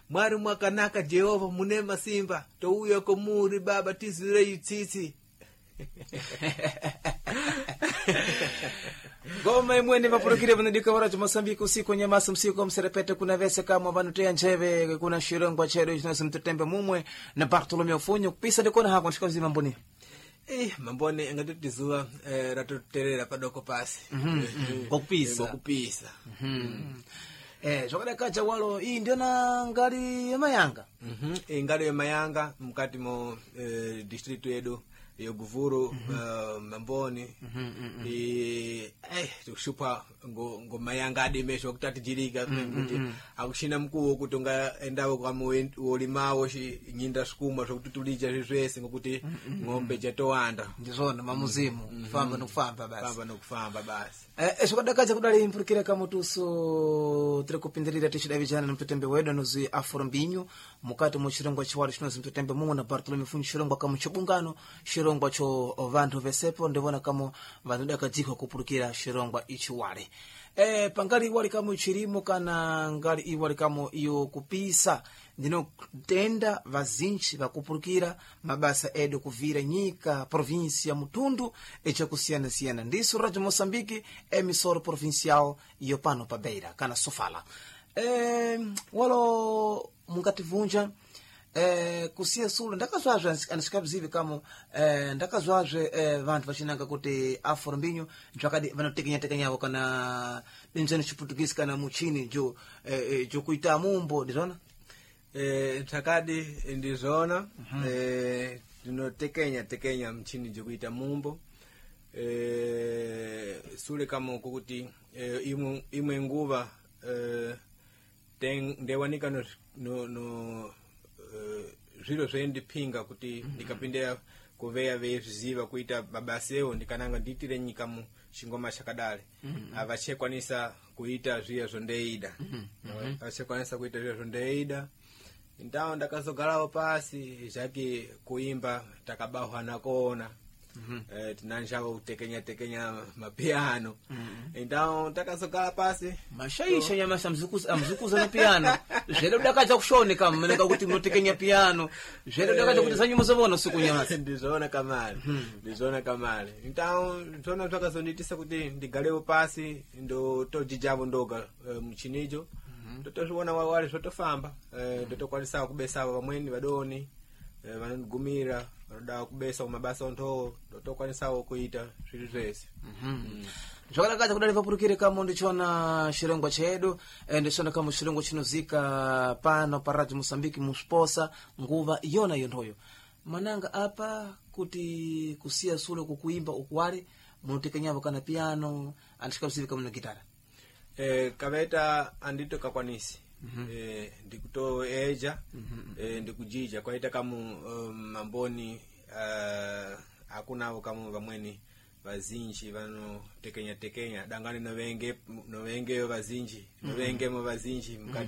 mwari mwakanaka Jehova mune masimba touya komuri baba tizirei tsitsi. Goma imweni vapurukire vanadika waracho Mosambiki usiku nyamasa msiku mserepete kuna vese kama vanutea njeve kuna shirongwa chedo chinose mtutembe mumwe na Bartolomeo Funyo kupisa dekona hako nshika mzima mboni. Mambone ngatutizuwa ratoterera padoko pasi. Kokupisa. Chokada kacha walo hii ndio na ngali ya Mayanga. Ngali ya Mayanga mkati mo district yedu yo Guvuru Mamboni tushupa ngo Mayanga adimesho kutati jirika kuti akushina mkuu kutonga endawo kwa ulimawo shi nyinda sukuma so kututulija zvese ngokuti ng'ombe chatowanda ndizona mamuzimu famba nokufamba basi. Chokadakacha kudali impurikira kamutuso tiri kupindirira tishida vijana mtutembe wedo nozi Afrombinyo mukati mu chirongwa chiwali chinozi mtutembe mumwe na Bartolomeo Funyo chirongwa kamu chibungano chirongwa cho vantu vesepo ndivona kamo vantu dakadzikwa kupurikira chirongwa ichiwale. Pangali iwali kamo chirimo kana ngali iwali kamo iyo kupisa ndino tenda vazinchi vakupurikira mabasa edo kuvira nyika provinsi ya Mutundu echakusiyana ndiso Radio Mosambiki emisoro provincial iyo pano pa Beira kana Sofala. Walo mungativunja kusia sulu ndakazwazve anasikavizivi kamo ndakazwazve vantu vachinanga kuti Afrombinyo nchakadi vanotekenya kana benzeni chiputukisi kana muchini jo kuita mumbo ndizona takadi ndizona tinotekenya mchini jo kuita mumbo sule kamo kukuti imwe nguva ndewanika no zviro zvendipinga kuti ndikapindira kuveya vezviziva kuita mabasa ewo ndikananga nditire nyika mu chingoma chakadale avachekwanisa kuita zviya zvondeida avachekwanisa kuita zviya zvondeida ndawo ndakazogarawo pasi zvake kuimba takabahwa nakuona tinanjava kutekenya mapiano ndawo takazogara pasi mashaisha nyamasa mzukuza na piano zvere udakacha kushone kama meneka kuti mnotekenya piano zvere udakacha kuti sanyumo zovona siku nyamasa ndizona kamali ndawo ndona zvakazonditisa kuti ndigalewo pasi ndo tojijavo ndoga mchinijo totozviona wale zvotofamba ndotokwanisa kubesa vamweni vadoni vanogumira vanoda kubesa mabasa onto ndotokwanisa kuita zviri zvese. Zvakadakacha kudali vapurukire kamo ndichona chirongwa chedu ndichona kamo chirongwa chinozika pano pa Radio Mosambiki musposa nguva iyona yontoyo mananga apa kuti kusia sule kukuimba ukuwale munotekenyavo kana piano andishikavizivi kamo na gitara kaveta andito kakwanisi ndikuto eja ndikujija kwaita kamu mamboni akunavo kamu vamweni vazinji vanotekenya dangani novenge vazinji novengemo vazinji